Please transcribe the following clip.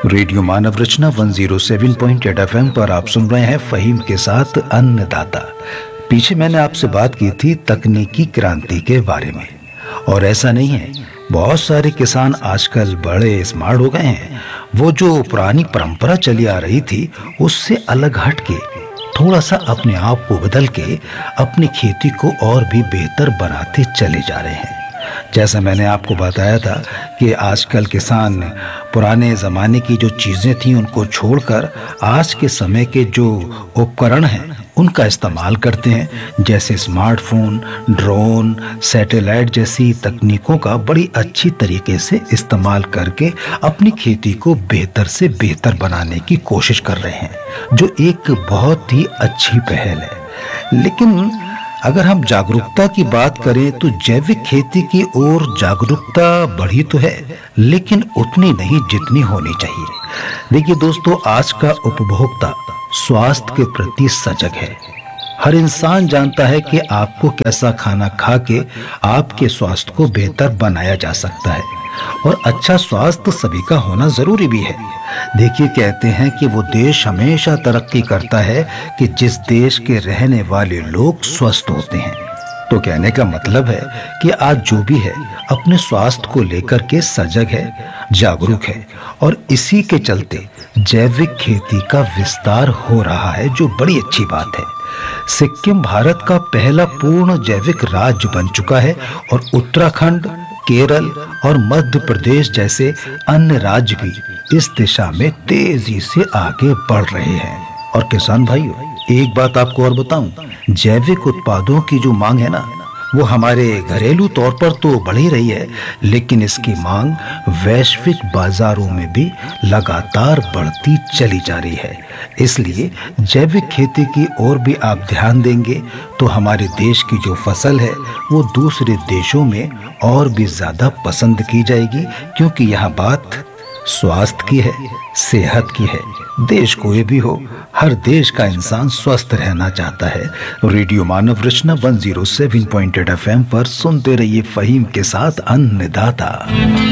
Radio मानव रचना 107.8 FM पर आप सुन रहे हैं फहीम के साथ अन्नदाता। पीछे मैंने आपसे बात की थी तकनीकी क्रांति के बारे में, और ऐसा नहीं है, बहुत सारे किसान आजकल बड़े स्मार्ट हो गए हैं। वो जो पुरानी परंपरा चली आ रही थी उससे अलग हट के थोड़ा सा अपने आप को बदल के अपनी खेती को और भी बेहतर बनाते चले जा रहे हैं। जैसा मैंने आपको बताया था कि आजकल किसान पुराने ज़माने की जो चीज़ें थी उनको छोड़कर आज के समय के जो उपकरण हैं उनका इस्तेमाल करते हैं, जैसे स्मार्टफोन, ड्रोन, सैटेलाइट जैसी तकनीकों का बड़ी अच्छी तरीके से इस्तेमाल करके अपनी खेती को बेहतर से बेहतर बनाने की कोशिश कर रहे हैं, जो एक बहुत ही अच्छी पहल है। लेकिन अगर हम जागरूकता की बात करें तो जैविक खेती की ओर जागरूकता बढ़ी तो है, लेकिन उतनी नहीं जितनी होनी चाहिए। देखिए दोस्तों, आज का उपभोक्ता स्वास्थ्य के प्रति सजग है। हर इंसान जानता है कि आपको कैसा खाना खा के आपके स्वास्थ्य को बेहतर बनाया जा सकता है, और अच्छा स्वास्थ्य सभी का होना जरूरी भी है। देखिए, कहते हैं कि वो देश हमेशा तरक्की करता है कि जिस देश के रहने वाले लोग स्वस्थ होते हैं। तो कहने का मतलब है कि आज जो भी है अपने स्वास्थ्य को लेकर के सजग है, जागरूक है, और इसी के चलते जैविक खेती का विस्तार हो रहा है, जो बड़ी अच्छी बात है। सिक्किम भारत का पहला पूर्ण जैविक राज्य बन चुका है, और उत्तराखंड, केरल और मध्य प्रदेश जैसे अन्य राज्य भी इस दिशा में तेजी से आगे बढ़ रहे हैं। और किसान भाइयों, एक बात आपको और बताऊं, जैविक उत्पादों की जो मांग है ना, वो हमारे घरेलू तौर पर तो बढ़ ही रही है, लेकिन इसकी मांग वैश्विक बाजारों में भी लगातार बढ़ती चली जा रही है। इसलिए जैविक खेती की ओर भी आप ध्यान देंगे तो हमारे देश की जो फसल है वो दूसरे देशों में और भी ज्यादा पसंद की जाएगी, क्योंकि यह बात स्वास्थ्य की है, सेहत की है। देश कोई भी हो, हर देश का इंसान स्वस्थ रहना चाहता है। रेडियो मानव रचना 107.8 FM पर सुनते रहिए फहीम के साथ अन्नदाता।